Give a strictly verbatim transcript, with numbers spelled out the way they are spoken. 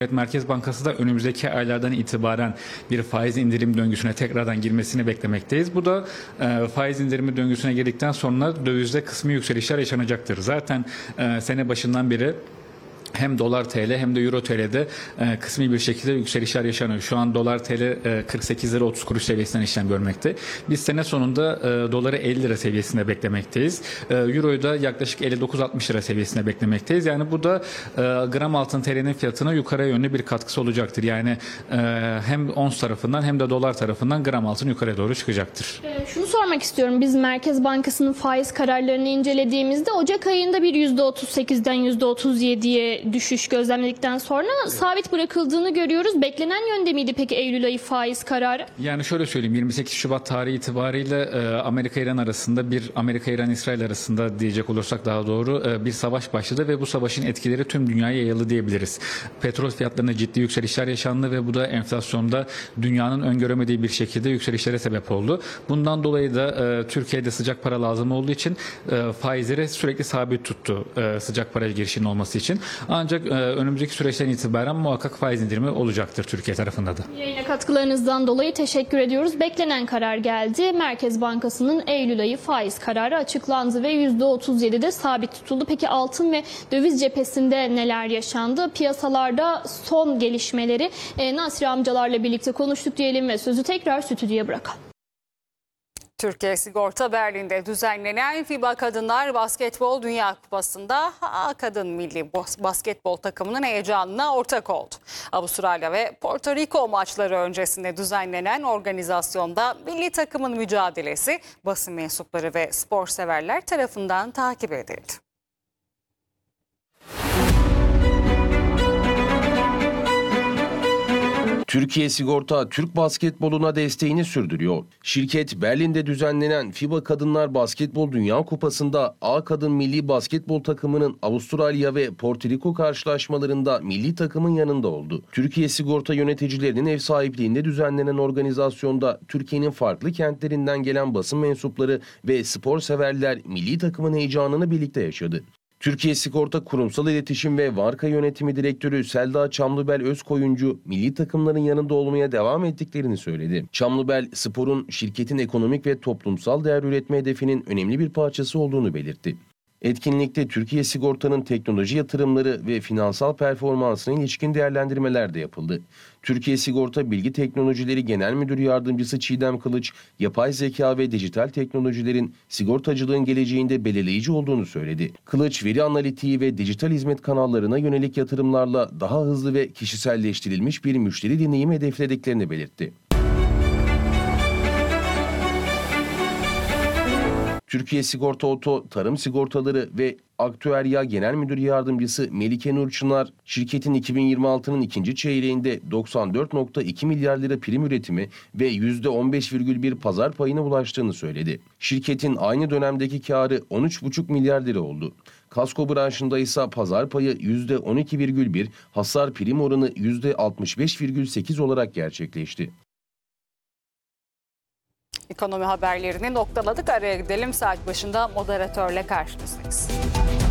Evet, Merkez Bankası da önümüzdeki aylardan itibaren bir faiz indirim döngüsüne tekrardan girmesini beklemekteyiz. Bu da e, faiz indirimi döngüsüne girdikten sonra dövizde kısmi yükselişler yaşanacaktır. Zaten e, sene başından beri hem dolar T L hem de euro T L'de e, kısmi bir şekilde yükselişler yaşanıyor. Şu an dolar T L e, kırk sekiz lira otuz kuruş seviyesinden işlem görmekte. Biz sene sonunda e, doları elli lira seviyesinde beklemekteyiz. E, Euro'yu da yaklaşık elli dokuz altmış lira seviyesinde beklemekteyiz. Yani bu da e, gram altın T L'nin fiyatına yukarıya yönlü bir katkısı olacaktır. Yani e, hem ons tarafından hem de dolar tarafından gram altın yukarıya doğru çıkacaktır. E, şunu sormak istiyorum. Biz Merkez Bankası'nın faiz kararlarını incelediğimizde Ocak ayında bir yüzde otuz sekizden yüzde otuz yediye düşüş gözlemledikten sonra sabit bırakıldığını görüyoruz. Beklenen yönde miydi peki Eylül ayı faiz kararı? Yani şöyle söyleyeyim, yirmi sekiz Şubat tarihi itibariyle e, Amerika-İran arasında bir Amerika-İran-İsrail arasında diyecek olursak daha doğru e, bir savaş başladı ve bu savaşın etkileri tüm dünyaya yayıldı diyebiliriz. Petrol fiyatlarında ciddi yükselişler yaşandı ve bu da enflasyonda dünyanın öngöremediği bir şekilde yükselişlere sebep oldu. Bundan dolayı da e, Türkiye'de sıcak para lazım olduğu için e, faizleri sürekli sabit tuttu e, sıcak para girişinin olması için. Ancak e, önümüzdeki süreçten itibaren muhakkak faiz indirimi olacaktır Türkiye tarafında da. Yayına katkılarınızdan dolayı teşekkür ediyoruz. Beklenen karar geldi. Merkez Bankası'nın Eylül ayı faiz kararı açıklandı ve yüzde otuz yedide sabit tutuldu. Peki altın ve döviz cephesinde neler yaşandı? Piyasalarda son gelişmeleri e, Nasri amcalarla birlikte konuştuk diyelim ve sözü tekrar stüdyoya bırakalım. Türkiye Sigorta Berlin'de düzenlenen FIBA Kadınlar Basketbol Dünya Kupası'nda A kadın milli basketbol takımının heyecanına ortak oldu. Avustralya ve Porto Rico maçları öncesinde düzenlenen organizasyonda milli takımın mücadelesi basın mensupları ve spor severler tarafından takip edildi. Türkiye Sigorta Türk basketboluna desteğini sürdürüyor. Şirket Berlin'de düzenlenen FIBA Kadınlar Basketbol Dünya Kupası'nda A kadın milli basketbol takımının Avustralya ve Porto Rico karşılaşmalarında milli takımın yanında oldu. Türkiye Sigorta yöneticilerinin ev sahipliğinde düzenlenen organizasyonda Türkiye'nin farklı kentlerinden gelen basın mensupları ve spor severler milli takımın heyecanını birlikte yaşadı. Türkiye Sigorta Kurumsal İletişim ve Varka Yönetimi Direktörü Selda Çamlıbel Özkoyuncu, milli takımların yanında olmaya devam ettiklerini söyledi. Çamlıbel, sporun şirketin ekonomik ve toplumsal değer üretme hedefinin önemli bir parçası olduğunu belirtti. Etkinlikte Türkiye Sigorta'nın teknoloji yatırımları ve finansal performansına ilişkin değerlendirmeler de yapıldı. Türkiye Sigorta Bilgi Teknolojileri Genel Müdür Yardımcısı Çiğdem Kılıç, yapay zeka ve dijital teknolojilerin sigortacılığın geleceğinde belirleyici olduğunu söyledi. Kılıç, veri analitiği ve dijital hizmet kanallarına yönelik yatırımlarla daha hızlı ve kişiselleştirilmiş bir müşteri deneyimi hedeflediklerini belirtti. Türkiye Sigorta Oto, Tarım Sigortaları ve Aktüerya Genel Müdür Yardımcısı Melike Nur Çınar, şirketin iki bin yirmi altının ikinci çeyreğinde doksan dört nokta iki milyar lira prim üretimi ve yüzde on beş virgül bir pazar payına ulaştığını söyledi. Şirketin aynı dönemdeki karı on üç virgül beş milyar lira oldu. Kasko branşında ise pazar payı yüzde on iki virgül bir, hasar prim oranı yüzde altmış beş virgül sekiz olarak gerçekleşti. Ekonomi haberlerini noktaladık. Araya gidelim. Saat başında moderatörle karşınızdayız.